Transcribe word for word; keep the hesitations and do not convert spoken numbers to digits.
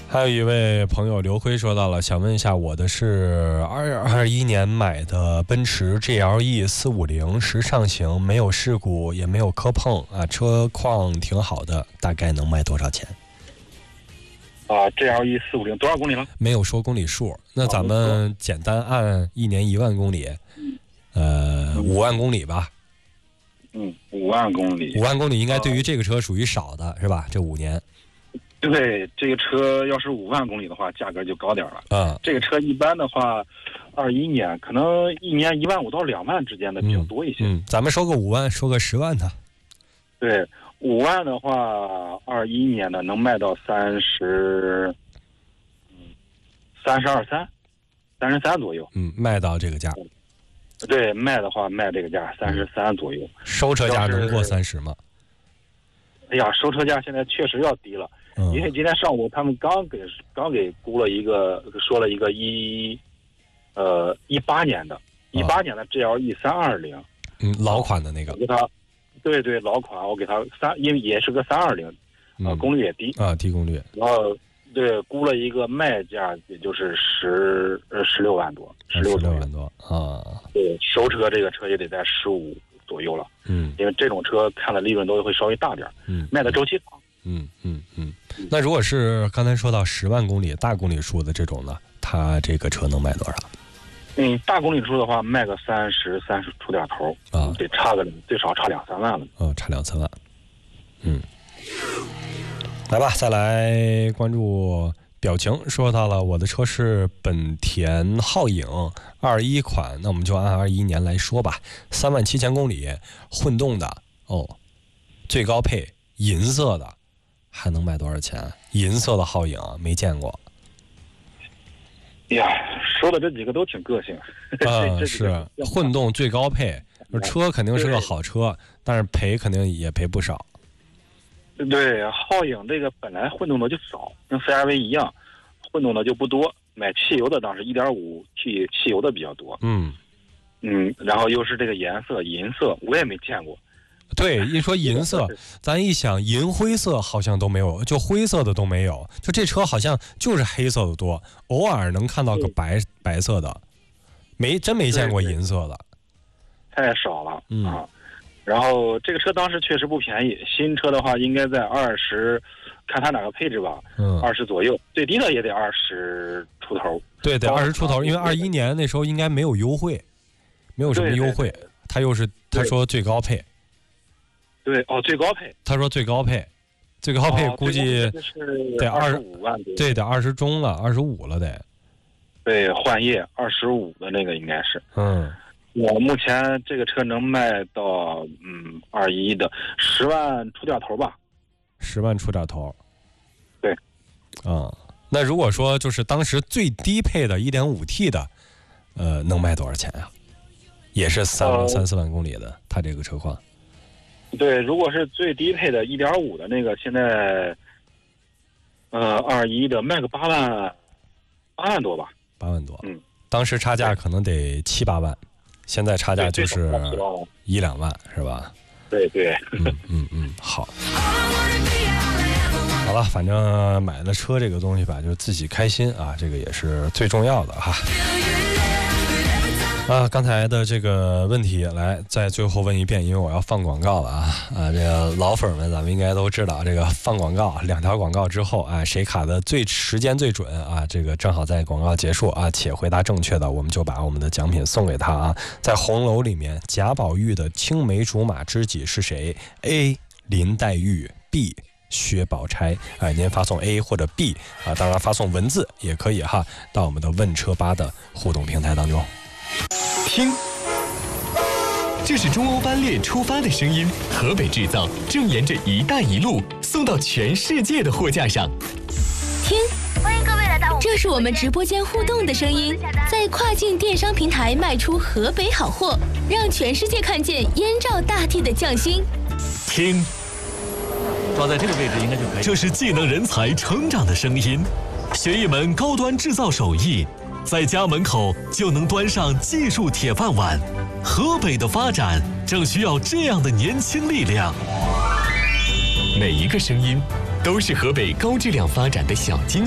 还有一位朋友刘辉说到了，想问一下，我的是二二一年买的奔驰 G L E 四五零时尚型，没有事故也没有磕碰啊，车况挺好的，大概能卖多少钱？ 啊 ，G L E 四五零多少公里了？ 没有说公里数，那咱们简单按一年一万公里，呃，五万公里吧。 嗯，五万公里。 五万公里应该对于这个车属于少的，是吧？这五年。 对，这个车要是五万公里的话，价格就高点了。 嗯， 这个车一般的话，二一年可能一年一万五到两万之间的比较多一些。 嗯，嗯咱们说个五万，说个十万的。 对，五万的话，二一年的能卖到三十，嗯，三十二三，三十三左右。 嗯，卖到这个价。 对，卖的话卖这个价三十三左右。 收车价能过三十吗？ 哎呀，收车价现在确实要低了。 嗯、 因为今天上午他们刚给刚给估了一个，说了一个一，呃一八年的，一八年的 G L E 三二零， 嗯，老款的那个， 我给他，对对，老款，我给他三，因为也是个三二零，呃，功率也低啊，低功率， 然后对估了一个卖价，也就是十呃十六万多，十六万多啊， 对，收车这个车也得在十五左右了， 嗯， 因为这种车看的利润都会稍微大点， 嗯， 卖的周期长。 嗯嗯嗯，那如果是刚才说到十万公里大公里数的这种呢，它这个车能卖多少？ 嗯，大公里数的话，卖个三十三十出点头啊，得差个最少差两三万了。 哦，差两三万。嗯，来吧，再来关注表情。说到了我的车是本田皓影二一款，那我们就按二一年来说吧，三万七千公里，混动的哦，最高配银色的。还能卖多少钱？银色的皓影没见过。 呀，说的这几个都挺个性。 啊，是混动最高配，车肯定是个好车，但是赔肯定也赔不少。 对，皓影这个本来混动的就少，跟 C R V 一样，混动的就不多。买汽油的当时 一点五 T 汽油的比较多。 嗯嗯，然后又是这个颜色银色，我也没见过。 对，一说银色，咱一想银灰色好像都没有，就灰色的都没有，就这车好像就是黑色的多，偶尔能看到个白白色的，没真没见过银色的， 太少了、 嗯、 啊。然后这个车当时确实不便宜，新车的话应该在二十，看它哪个配置吧， 嗯， 二十左右，最低的也得二十出头。 对，得二十出头，因为二一年那时候应该没有优惠，没有什么优惠，他又是他说最高配。 对哦，最高配。 他说最高配，最高配估计得二十五万多， 对，得二十中了，二十五了得。 对，换页二十五的那个应该是。 嗯， 我目前这个车能卖到嗯二一的十万出点头吧。 十万出点头。 对。 啊、嗯，那如果说就是当时最低配的 一点五 T 的，呃，能卖多少钱啊？也是三万、呃、三四万公里的，它这个车况。 对，如果是最低配的 一点五 的那个，现在，呃，二一的卖个八万，八万多吧。 八万多， 嗯， 当时差价可能得七八万，现在差价就是一两万，是吧？ 对对， 嗯嗯嗯，好。好了，反正买了车这个东西吧，就自己开心啊，这个也是最重要的哈。啊，刚才的这个问题，来再最后问一遍，因为我要放广告了啊啊！这个老粉们，咱们应该都知道，这个放广告两条广告之后啊，谁卡的最时间最准啊？这个正好在广告结束啊，且回答正确的，我们就把我们的奖品送给他啊。在红楼里面，贾宝玉的青梅竹马知己是谁 ？A. 林黛玉 B. 薛宝钗。哎，您发送 A 或者 B 啊，当然发送文字也可以哈，到我们的问车吧的互动平台当中。 听，这是中欧班列出发的声音，河北制造正沿着“一带一路”送到全世界的货架上。 听，欢迎各位来到我们，这是我们直播间互动的声音，在跨境电商平台卖出河北好货，让全世界看见燕赵大地的匠心。 听， 抓在这个位置应该就可以。 这是技能人才成长的声音，学一门高端制造手艺。在家门口就能端上技术铁饭碗，河北的发展正需要这样的年轻力量。每一个声音都是河北高质量发展的小惊喜。